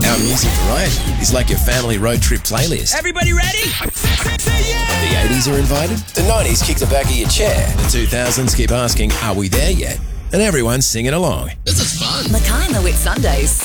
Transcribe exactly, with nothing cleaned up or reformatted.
Our music variety is like your family road trip playlist. Everybody ready? The eighties are invited. The nineties kick the back of your chair. The two thousands keep asking, are we there yet? And everyone's singing along. This is fun. Makana with Sundays.